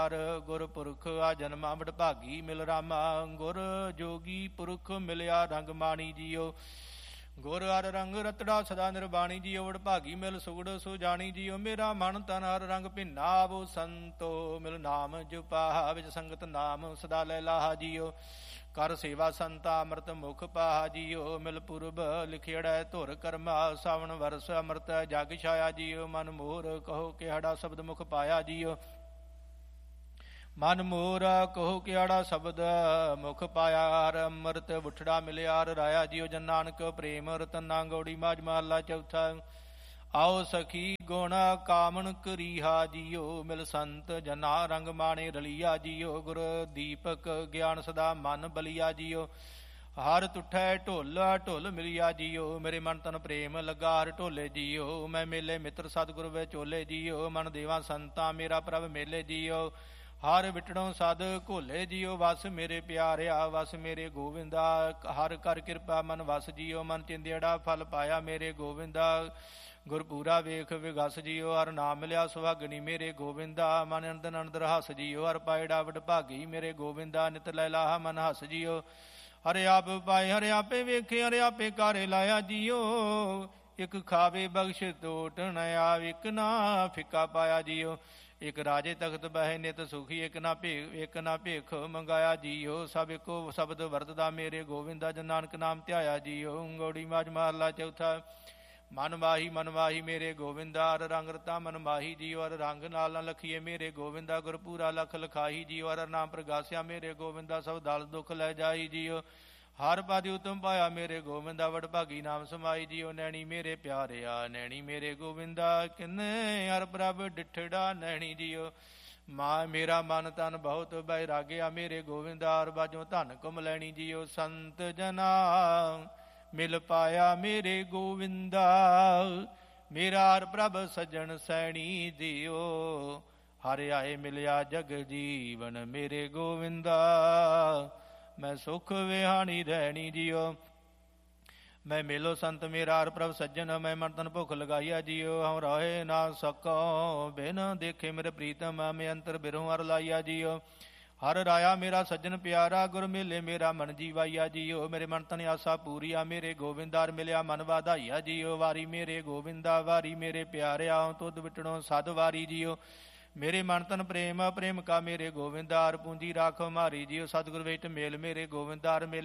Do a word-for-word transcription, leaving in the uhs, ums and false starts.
ਗੁਰਪੁਰਖ ਆ ਜਨਮਾਂ ਵਡਭਾਗੀ ਮਿਲ ਰਾਮਾ। ਗੁਰ ਜੋਗੀ ਪੁਰਖ ਮਿਲਿਆ ਰੰਗ ਮਾਣੀ ਜੀਓ। ਗੁਰ ਹਰ ਰੰਗ ਰਤੜਾ ਸਦਾ ਨਿਰਬਾਣੀ ਜੀਓ। ਵਡਭਾਗੀ ਮਿਲ ਸੁਗੜ ਸੁਜਾਣੀ ਜੀਓ। ਮੇਰਾ ਮਨ ਤਨ ਹਰ ਰੰਗ ਭਿੰਨਾ ਬੋ ਸੰਤੋ ਮਿਲ ਨਾਮ ਜੁਪਾਹਾ। ਵਿੱਚ ਸੰਗਤ ਨਾਮ ਸਦਾ ਲੈ ਲਾਹਾ ਜੀਓ। ਕਰ ਸੇਵਾ ਸੰਤਾ ਅੰਮ੍ਰਿਤ ਮੁਖ ਪਾਹਾ ਜੀਓ। ਮਿਲ ਪੁਰਬ ਲਿਖਿੜੈ ਧੁਰ ਕਰਮਾ। ਸਾਵਣ ਵਰਸ ਅੰਮ੍ਰਿਤ ਜਗ ਛਾਇਆ ਜੀਓ। ਮਨ ਮੋਰ ਕਹੋ ਕਿਹੜਾ ਸ਼ਬਦ ਮੁਖ ਪਾਇਆ ਜੀਓ। ਮਨ ਮੋਰ ਕਹੋ ਕਿਹੜਾ ਸ਼ਬਦ ਮੁਖ ਪਾਇਆ। ਹਰ ਅੰਮ੍ਰਿਤ ਬੁੱਠੜਾ ਮਿਲਿਆ ਰਾਇਆ ਜੀਓ। ਜਨ ਨਾਨਕ ਪ੍ਰੇਮ ਰਤਨਾ ਗੌੜੀ ਮਾਝ ਮਹਲਾ ਚੌਥਾ। ਆਓ ਸਖੀ ਗੁਣ ਕਾਮਣ ਕਰੀਹਾ ਜੀਓ। ਮਿਲ ਸੰਤ ਜਨਾ ਰੰਗ ਮਾਣੇ ਰਲੀਆ ਜੀਓ। ਗੁਰ ਦੀਪਕ ਗਿਆਨ ਸਦਾ ਮਨ ਬਲੀਆ ਜੀਓ। ਹਰ ਤੁਠੈ ਢੋਲ ਢੋਲ ਮਿਲਿਆ ਜੀਓ। ਮੇਰੇ ਮਨ ਤਨ ਪ੍ਰੇਮ ਲੱਗਾ ਹਰ ਢੋਲੇ ਜੀਓ। ਮੈਂ ਮੇਲੇ ਮਿੱਤਰ ਸਤਿਗੁਰ ਵਿਚੋਲੇ ਜੀਓ। ਮਨ ਦੇਵਾ ਸੰਤਾਂ ਮੇਰਾ ਪ੍ਰਭ ਮੇਲੇ ਜੀਓ। ਹਰ ਵਿਟੜੋਂ ਸਦ ਘੋਲੇ ਜੀਓ। ਵਸ ਮੇਰੇ ਪਿਆਰਿਆ ਵਸ ਮੇਰੇ ਗੋਵਿੰਦਾ। ਹਰ ਕਰ ਕਿਰਪਾ ਮਨ ਵਸ ਜੀਓ। ਮਨ ਚਿੰਦਿਆੜਾ ਫਲ ਪਾਇਆ ਮੇਰੇ ਗੋਵਿੰਦਾ। ਗੁਰਪੂਰਾ ਵੇਖ ਵਿਗਸ ਜੀਓ। ਹਰ ਨਾਮ ਮਿਲਿਆ ਸੁਹਾਗਣੀ ਮੇਰੇ ਗੋਵਿੰਦਾ। ਮਨ ਅਨੰਦ ਅਨੰਦ ਹਸ ਜੀਓ। ਹਰ ਪਾਇੜਾ ਵਡਭਾਗੀ ਮੇਰੇ ਗੋਵਿੰਦਾ। ਨਿਤ ਲੈ ਲਾਹਾ ਮਨ ਹਸ ਜੀਓ। ਹਰੇ ਆਪ ਪਾਏ ਹਰੇ ਆਪੇ ਵੇਖੇ ਹਰੇ ਆਪੇ ਕਾਰੇ ਲਾਇਆ ਜੀਓ। ਇੱਕ ਖਾਵੇ ਬਖਸ਼ ਟੋਟ ਨ ਆਵੇ ਇੱਕ ਨਾ ਫਿੱਕਾ ਪਾਇਆ ਜੀਓ। ਇੱਕ ਰਾਜੇ ਤਖਤ ਬਹਿ ਨਿਤ ਸੁਖੀ ਇੱਕ ਨਾ ਭੇ ਇੱਕ ਨਾ ਭੇਖ ਮੰਗਾਇਆ ਜੀਓ। ਸਭ ਇੱਕੋ ਸ਼ਬਦ ਵਰਤਦਾ ਮੇਰੇ ਗੋਵਿੰਦਾ। ਜਨ ਨਾਨਕ ਨਾਮ ਧਿਆਇਆ ਜੀਓ। ਗੌੜੀ ਮਾਝ ਮਹਲਾ ਚੌਥਾ। ਮਨ ਮਾਹੀ ਮਨ ਮਾਹੀ ਮੇਰੇ ਗੋਵਿੰਦਾ। ਹਰ ਰੰਗ ਰਤਾ ਮਨ ਮਾਹੀ ਜੀਓ। ਹਰ ਰੰਗ ਨਾਲ ਨਾ ਲਖੀਏ ਮੇਰੇ ਗੋਵਿੰਦਾ। ਗੁਰਪੂਰਾ ਲਖ ਲਖਾਹੀ ਜੀਓ। ਹਰ ਨਾਮ ਪ੍ਰਗਾਸਿਆ ਮੇਰੇ ਗੋਵਿੰਦਾ। ਸਭ ਦਲ ਦੁੱਖ ਲੈ ਜਾਈ ਜੀਓ। ਹਰ ਪਾਦੀ ਉਤਮ ਪਾਇਆ ਮੇਰੇ ਗੋਵਿੰਦਾ। ਵਡਭਾਗੀ ਨਾਮ ਸਮਾਈ ਜੀਓ। ਨੈਣੀ ਮੇਰੇ ਪਿਆਰਿਆ ਨੈਣੀ ਮੇਰੇ ਗੋਵਿੰਦਾ। ਕਿੰਨੇ ਹਰ ਪ੍ਰਭ ਡਿਠੜਾ ਨੈਣੀ ਜੀਓ। ਮਾਂ ਮੇਰਾ ਮਨ ਤਨ ਬਹੁਤ ਬੈਰਾਗਿਆ ਮੇਰੇ ਗੋਵਿੰਦਾ। ਹਰ ਬਾਝੋਂ ਧਨ ਕੁਮ ਲੈਣੀ ਜੀਓ। ਸੰਤ ਜਨਾ ਮਿਲ ਪਾਇਆ ਮੇਰੇ ਗੋਵਿੰਦਾ। ਮੇਰਾ ਹਰ ਪ੍ਰਭ ਸੱਜਣ ਸੈਣੀ ਦਿਓ। ਹਰਿ ਆਏ ਮਿਲਿਆ ਜਗ ਜੀਵਨ ਮੇਰੇ ਗੋਵਿੰਦਾ। ਮੈਂ ਸੁਖ ਵਿਹਾਣੀ ਰਹਿਣੀ ਜੀਓ। ਮੈਂ ਮੇਲੋ ਸੰਤ ਮੇਰਾ ਹਰ ਪ੍ਰਭ ਸੱਜਣ। ਮੈਂ ਮਨ ਤਨ ਭੁੱਖ ਲਗਾਈਆ ਜੀਓ। ਹਮ ਰਹੇ ਨਾ ਸਕੋ ਬਿਨ ਦੇਖੇ ਮੇਰੇ ਪ੍ਰੀਤਮ। ਮੈਂ ਅੰਤਰ ਬਿਰੋਂ ਹਰ ਲਾਈਆ ਜੀਓ। ਹਰ ਰਾਇਆ ਮੇਰਾ ਸੱਜਣ ਪਿਆਰਾ। ਗੁਰ ਮੇਲੇ ਮੇਰਾ ਮਨ ਜੀਵਾਈਆ ਜੀਓ। ਮੇਰੇ ਮਨ ਤਨ ਆਸਾ ਪੂਰੀਆ ਮੇਰੇ ਗੋਵਿੰਦਾ। ਹਰ ਮਿਲਿਆ ਮਨ ਵਾਧਾਈਆ ਜੀਓ। ਵਾਰੀ ਮੇਰੇ ਗੋਵਿੰਦਾ ਵਾਰੀ ਮੇਰੇ ਪਿਆਰਿਆ। ਤੁਧ ਵਿਟਣੋਂ ਸਦ ਵਾਰੀ ਜੀਓ। ਮੇਰੇ ਮਨ ਤਨ ਪ੍ਰੇਮ ਪ੍ਰੇਮ ਕਾ ਮੇਰੇ ਗੋਵਿੰਦਾ। ਹਰ ਪੂੰਜੀ ਰਾਖ ਮਾਰੀ ਜੀਓ। ਸਤਿਗੁਰ ਵਿਟ ਮੇਲ ਮੇਰੇ ਗੋਵਿੰਦਾ। ਹਰ ਮੇਲ